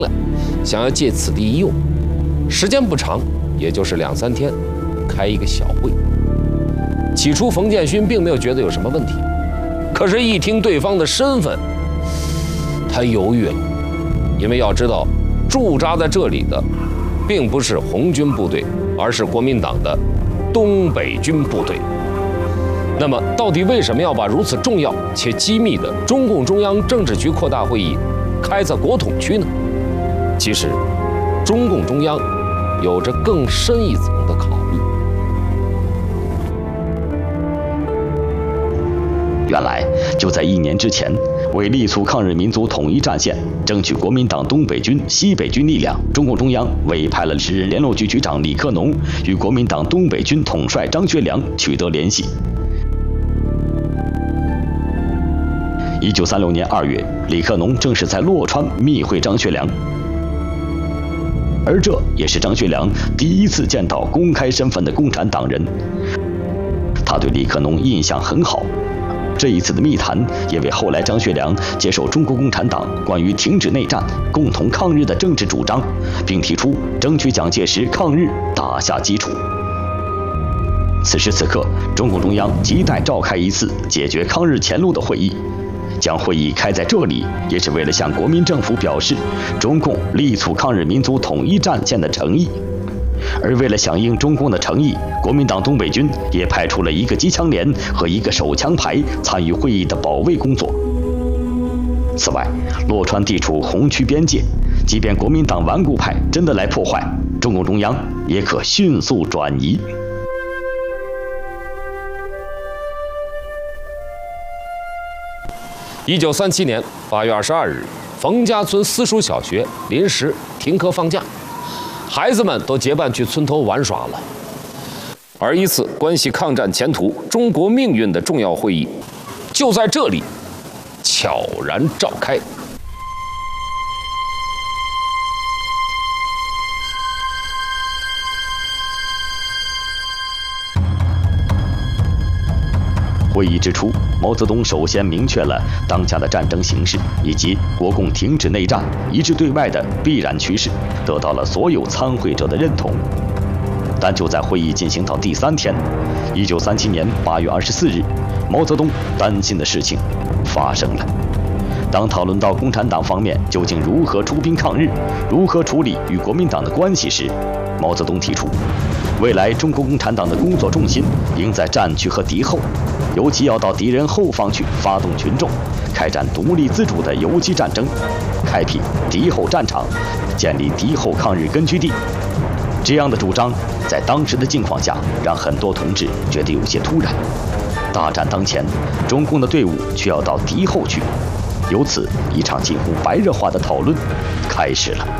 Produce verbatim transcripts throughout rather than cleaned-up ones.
想要借此地一用，时间不长，也就是两三天，开一个小会。起初，冯建勋并没有觉得有什么问题，可是，一听对方的身份，他犹豫了，因为要知道，驻扎在这里的，并不是红军部队，而是国民党的东北军部队。那么，到底为什么要把如此重要且机密的中共中央政治局扩大会议开在国统区呢？其实，中共中央有着更深一层的考虑。 原来就在一年之前，为力促抗日民族统一战线，争取国民党东北军、西北军力量，中共中央委派了时任联络局局长李克农与国民党东北军统帅张学良取得联系。一九三六年二月，李克农正是在洛川密会张学良，而这也是张学良第一次见到公开身份的共产党人。他对李克农印象很好。这一次的密谈也为后来张学良接受中国共产党关于停止内战、共同抗日的政治主张，并提出争取蒋介石抗日打下基础。此时此刻，中共中央急待召开一次解决抗日前路的会议。将会议开在这里，也是为了向国民政府表示中共力促抗日民族统一战线的诚意。而为了响应中共的诚意，国民党东北军也派出了一个机枪连和一个手枪排参与会议的保卫工作。此外，洛川地处红区边界，即便国民党顽固派真的来破坏，中共中央也可迅速转移。 一九三七年八月二十二日，冯家村私塾小学临时停课放假，孩子们都结伴去村头玩耍了。而一次关系抗战前途、中国命运的重要会议，就在这里悄然召开。 会议之初，毛泽东首先明确了当下的战争形势以及国共停止内战、一致对外的必然趋势，得到了所有参会者的认同。但就在会议进行到第三天，一九三七年八月二十四日，毛泽东担心的事情发生了。当讨论到共产党方面究竟如何出兵抗日、如何处理与国民党的关系时，毛泽东提出，未来中国共产党的工作重心应在战区和敌后，尤其要到敌人后方去发动群众，开展独立自主的游击战争，开辟敌后战场，建立敌后抗日根据地。这样的主张在当时的境况下，让很多同志觉得有些突然。大战当前，中共的队伍却要到敌后去，由此一场近乎白热化的讨论开始了。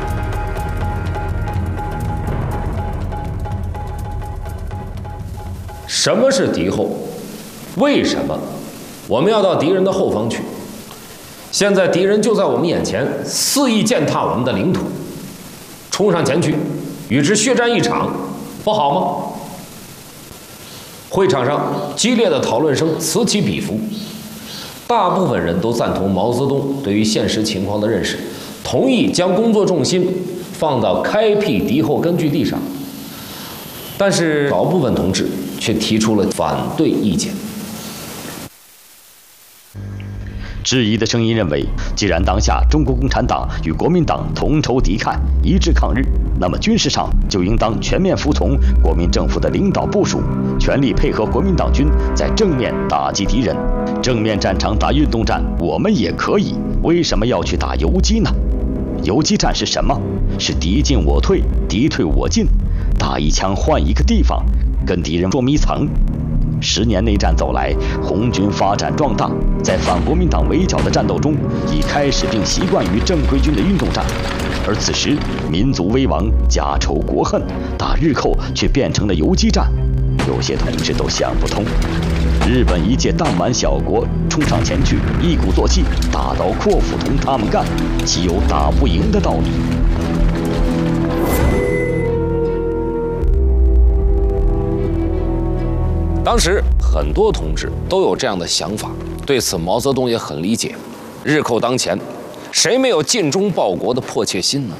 什么是敌后？为什么我们要到敌人的后方去？现在敌人就在我们眼前，肆意践踏我们的领土，冲上前去与之血战一场，不好吗？会场上激烈的讨论声此起彼伏，大部分人都赞同毛泽东对于现实情况的认识，同意将工作重心放到开辟敌后根据地上。但是少部分同志却提出了反对意见。 质疑的声音认为，既然当下中国共产党与国民党同仇敌忾，一致抗日，那么军事上就应当全面服从国民政府的领导部署，全力配合国民党军在正面打击敌人。正面战场打运动战，我们也可以，为什么要去打游击呢？游击战是什么？是敌进我退，敌退我进，打一枪换一个地方，跟敌人捉迷藏。十年内战走来，红军发展壮大，在反国民党围剿的战斗中，已开始并习惯于正规军的运动战。而此时，民族危亡，家仇国恨，打日寇却变成了游击战。有些同志都想不通，日本一介弹丸小国冲上前去，一鼓作气，大刀阔斧同他们干，岂有打不赢的道理？ 当时很多同志都有这样的想法，对此毛泽东也很理解。日寇当前，谁没有尽忠报国的迫切心呢？